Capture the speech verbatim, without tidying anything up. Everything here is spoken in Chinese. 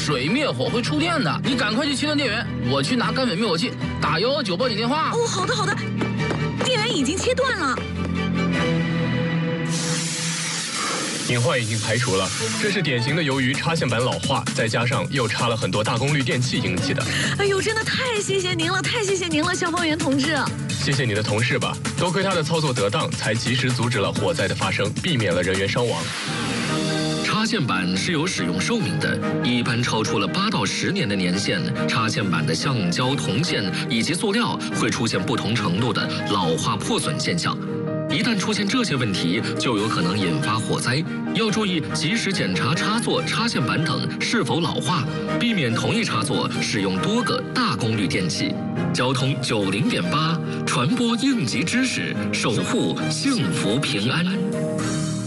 水灭火会触电的，你赶快去切断电源，我去拿干粉灭火器，打幺幺九报警电话。 哦，好的好的，电源已经切断了。 隐患已经排除了，这是典型的由于插线板老化，再加上又插了很多大功率电器引起的。 哎呦，真的太谢谢您了，太谢谢您了，消防员同志。 谢谢你的同事吧，多亏他的操作得当，才及时阻止了火灾的发生，避免了人员伤亡。 插线板是有使用寿命的，一般超出了八到十年的年限，插线板的橡胶、铜线以及塑料会出现不同程度的老化破损现象。一旦出现这些问题，就有可能引发火灾。要注意及时检查插座、插线板等是否老化，避免同一插座使用多个大功率电器。交通九零点八，传播应急知识，守护幸福平安。